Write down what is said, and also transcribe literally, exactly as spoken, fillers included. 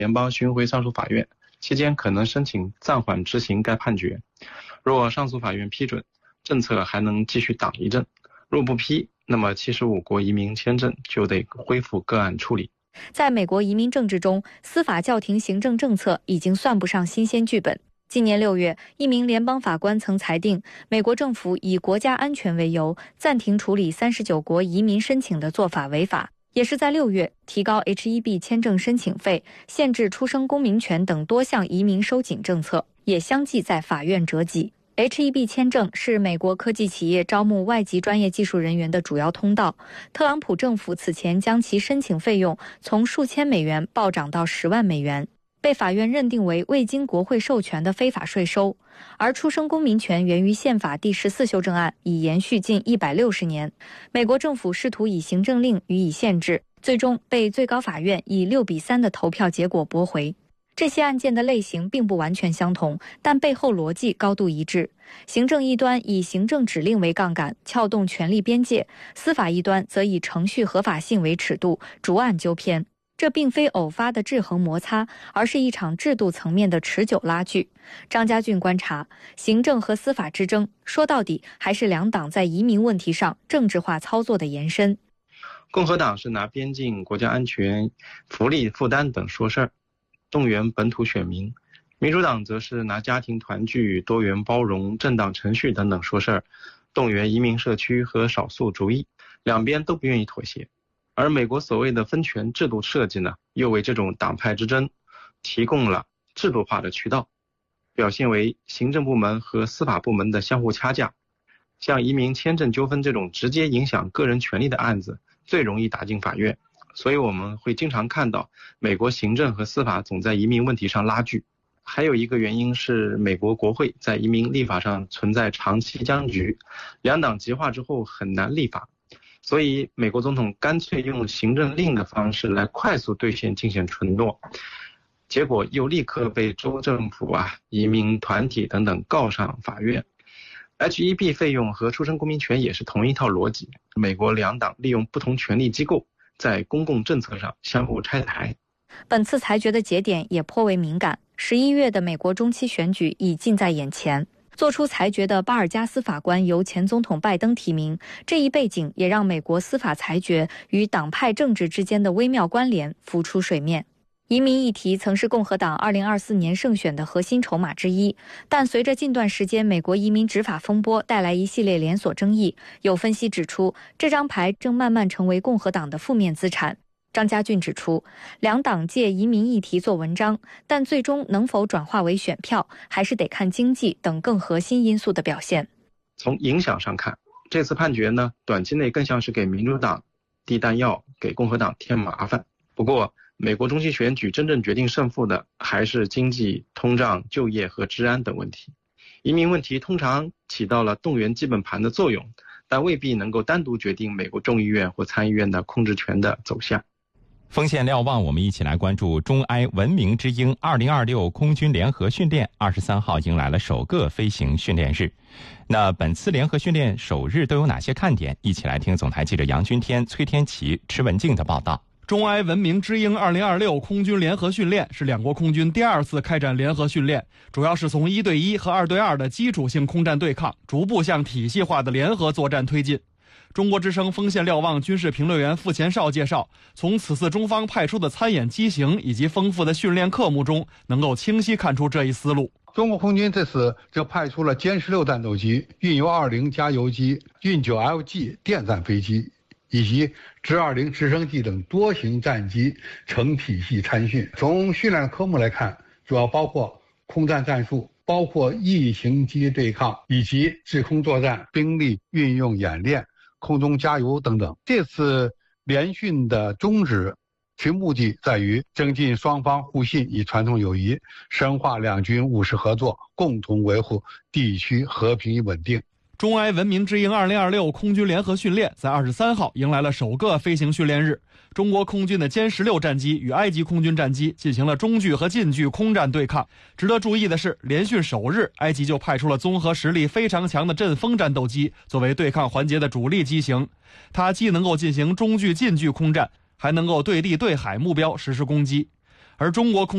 联邦巡回上诉法院，期间可能申请暂缓执行该判决。若上诉法院批准，政策还能继续挡一阵；若不批，那么七十五国移民签证就得恢复个案处理。 在美国移民政治中，司法叫停行政政策已经算不上新鲜剧本。今年六月，一名联邦法官曾裁定，美国政府以国家安全为由，暂停处理三十九国移民申请的做法违法。也是在六月，提高 H 一 B 签证申请费、限制出生公民权等多项移民收紧政策，也相继在法院折戟。H 一 B 签证是美国科技企业招募外籍专业技术人员的主要通道。特朗普政府此前将其申请费用从数千美元暴涨到十万美元，被法院认定为未经国会授权的非法税收。而出生公民权源于宪法第十四修正案，已延续近一百六十年。美国政府试图以行政令予以限制，最终被最高法院以六比三的投票结果驳回。这些案件的类型并不完全相同，但背后逻辑高度一致。行政一端以行政指令为杠杆，撬动权力边界；司法一端则以程序合法性为尺度，逐案纠偏。这并非偶发的制衡摩擦，而是一场制度层面的持久拉锯。张家俊观察，行政和司法之争，说到底还是两党在移民问题上政治化操作的延伸。 共和党是拿边境、国家安全、福利负担等说事儿，动员本土选民；民主党则是拿家庭团聚、多元包容、政党程序等等说事儿，动员移民社区和少数族裔。两边都不愿意妥协。而美国所谓的分权制度设计呢，又为这种党派之争提供了制度化的渠道，表现为行政部门和司法部门的相互掐架。像移民签证纠纷这种直接影响个人权利的案子，最容易打进法院。所以我们会经常看到美国行政和司法总在移民问题上拉锯。还有一个原因是美国国会在移民立法上存在长期僵局，两党极化之后很难立法。所以美国总统干脆用行政令的方式来快速兑现竞选承诺，结果又立刻被州政府啊、移民团体等等告上法院。H 一 B 费用和出生公民权也是同一套逻辑，美国两党利用不同权力机构在公共政策上相互拆台。 本次裁决的节点也颇为敏感，十一月的美国中期选举已近在眼前。做出裁决的巴尔加斯法官由前总统拜登提名，这一背景也让美国司法裁决与党派政治之间的微妙关联浮出水面。移民议题曾是共和党二零二四年胜选的核心筹码之一，但随着近段时间美国移民执法风波带来一系列连锁争议，有分析指出，这张牌正慢慢成为共和党的负面资产。张家俊指出，两党借移民议题做文章，但最终能否转化为选票，还是得看经济等更核心因素的表现。 从影响上看，这次判决呢，短期内更像是给民主党递弹药，给共和党添麻烦。不过，美国中期选举真正决定胜负的，还是经济、通胀、就业和治安等问题。移民问题通常起到了动员基本盘的作用，但未必能够单独决定美国众议院或参议院的控制权的走向。 锋线瞭望，我们一起来关注中埃文明之鹰二零二六空军联合训练，二十三号迎来了首个飞行训练日。那本次联合训练首日都有哪些看点？一起来听总台记者杨军天、崔天琪、池文静的报道。 中埃文明之鹰二零二六空军联合训练是两国空军第二次开展联合训练，主要是从一对一和二对二的基础性空战对抗，逐步向体系化的联合作战推进。中国之声锋线瞭望军事评论员傅前绍介绍，从此次中方派出的参演机型以及丰富的训练科目中，能够清晰看出这一思路。 中国空军这次就派出了歼十六战斗机、运油二零加油机、运九 L G 电战飞机以及直二零直升机等多型战机成体系参训。从训练科目来看，主要包括空战战术，包括异形机对抗以及制空作战、兵力运用演练、空中加油等等。这次联训的宗旨其目的在于增进双方互信与传统友谊，深化两军务实合作，共同维护地区和平与稳定。 中埃文明之鹰二零二六空军联合训练在二十三号迎来了首个飞行训练日。中国空军的歼十六战机与埃及空军战机进行了中距和近距空战对抗。值得注意的是，联训首日，埃及就派出了综合实力非常强的阵风战斗机作为对抗环节的主力机型，它既能够进行中距、近距空战，还能够对地对海目标实施攻击。而中国空